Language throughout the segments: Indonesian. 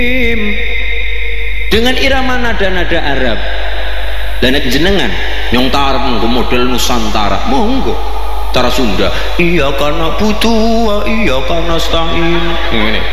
dengan irama nada-nada Arab. Dan jenengan nyong tarep nggo model Nusantara monggo cara Sunda iya karena butuh iya karena stain ngene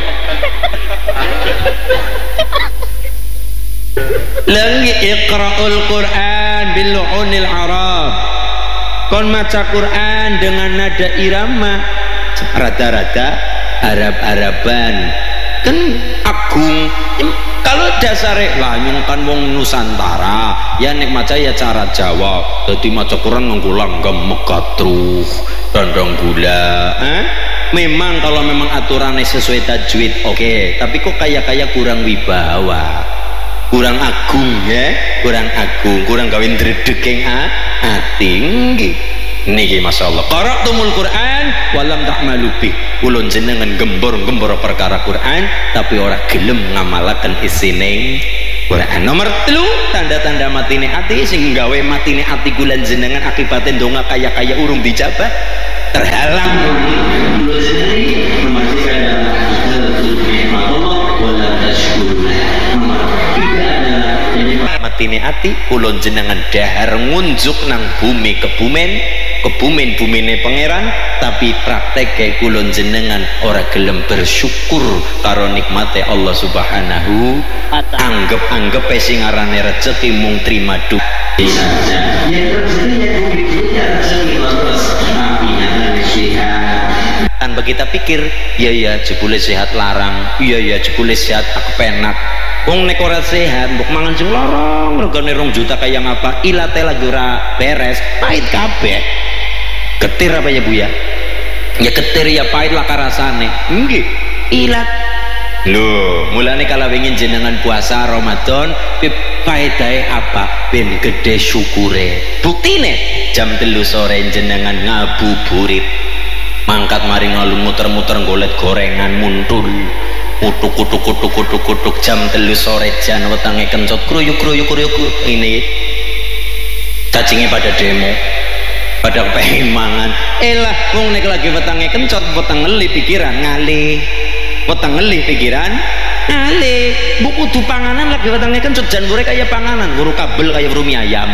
lagi iqra'ul Quran bil lu'unil Arab kon maca Quran dengan nada irama rada-rada Arab-Araban kan agung. Kalau dasare lah nyung kan wong Nusantara ya nek maca ya cara Jawa dadi maca Quran nganggo langgam megatruh dandang gula memang kalau memang aturannya sesuai tajwid oke. Tapi kok kayak kurang wibawa kurang agung ya kurang kawin dredeg yang tinggi niki masyaallah qara'tumul Quran walam ta'malu bih ulun jenengan gembor perkara Quran tapi ora gelem ngamalaken isine Quran. Nomor 3 tanda-tanda matine ati sing gawe matine ati kula jenengan akibatnya donga kaya urung dijabah terhalang matine ati ulun jenengan dahar ngunjuk nang bumi kebumen-bumine pangeran tapi praktek ulun jenengan ora gelem bersyukur karo nikmate Allah Subhanahu anggap sing arane rezeki mung trima duit saja ya rezekinya rezeki terus tapi nyatane sehat tanpa kita pikir ya jebule sehat larang iya jebule sehat aku penak wong nek ora sehat mbok mangan sing lorong regane 2 juta kaya ngapa ilate lagi ora beres pahit kabeh. Getir apa ya Bu ya? Ya getir ya pahit lah rasane. Nggih, ilat. Lho, mulane kalau ingin jenengan puasa Ramadan, faedahe apa? Ben gede syukure. Buktine jam 3 sore jenengan ngabuburit. Mangkat mari ngalu muter-muter golek gorengan muntul. Kutuk jam 3 sore jan wetange kencot kruyuk ini cacingnya pada demo pada pengen mangan elah wong nek lagi wetange kencot wetang ngeli pikiran ngalih wetang ngeli pikiran ngalih bu kudu panganan lagi wetange kencot jan gore kaya panganan guru kabel kaya buru mie ayam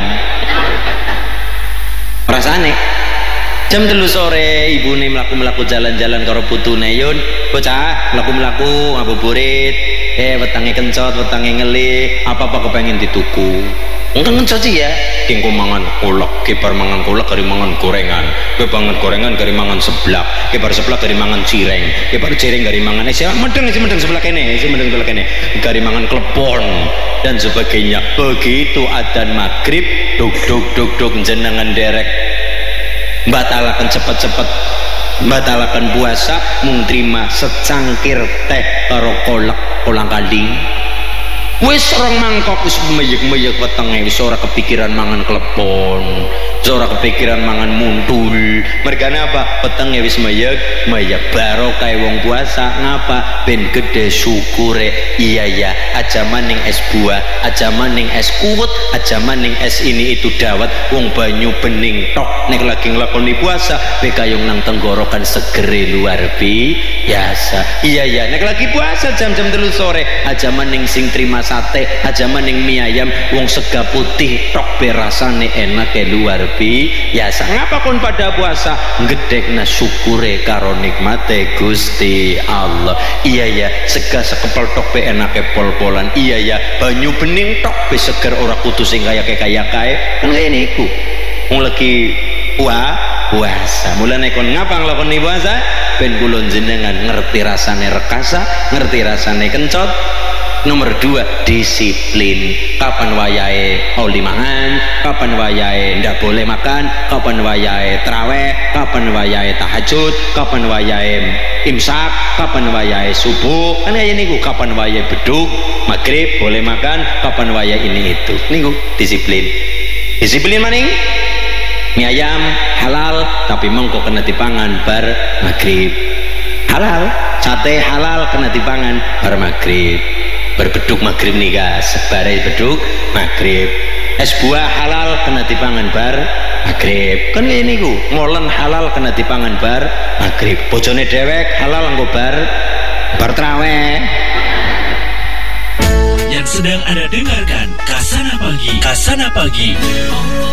rasane jam 3 sore ibune mlaku jalan-jalan karo putune yun bocah mlaku ngabuburit wetange kencot wetange ngeli apa-apa kepengen dituku engkang kencot ya engko mangan kolak kibar mangan kolak kari mangan gorengan kebanget gorengan kari mangan seblak kibar seblak kari mangan cireng kibar cireng kari mangan medeng sebelah kene kari mangan klepon dan sebagainya. Begitu adzan maghrib duk jenengan derek batalakan cepet batalakan puasa mung trima secangkir teh karo kolak kolang kaling wis rong mangkok wis meyek wetenge wis ora kepikiran mangan klepon wis ora kepikiran mangan muntul mergane apa wetenge wis meyek barokah wong puasa ngapa ben gede syukure iya aja maning es buah aja maning es kuwet aja maning es ini itu dawet wong banyu bening tok nek lagi nglakoni puasa bekayung nang tenggorokan segere luar biasa iya nek lagi puasa jam-jam 3 sore aja maning sing trima sate aja maning mie ayam wong sega putih tok berasane enake luar biasa ngapa kon pada puasa gedekna syukure karo nikmate Gusti Allah iya sega sekepel tok be enake pol-polan iya banyu bening tok be seger ora kudu sing kaya kae kan ngene iku wong lagi puasa mulane kon ngapa nglakoni puasa ben kula jenengan ngerti rasane rekasa ngerti rasane kencot. Nomor 2 disiplin kapan wayahe oli mangan kapan wayahe ndak boleh makan kapan wayahe traweh kapan wayahe tahajud kapan wayahe imsak kapan wayahe subuh kan kaya niku kapan wayahe beduk maghrib boleh makan kapan wayahe ini itu niku disiplin maning mie ayam halal tapi mengko kena dipangan bar maghrib halal sate halal kena dipangan bar maghrib berbeduk maghrib nih guys sebarai beduk maghrib es buah halal kena dipangan bar maghrib kan ini ku molen halal kena dipangan bar maghrib bojone dewek halal nggo bar traweh Sedang Anda dengarkan Kasana Pagi. Kasana Pagi.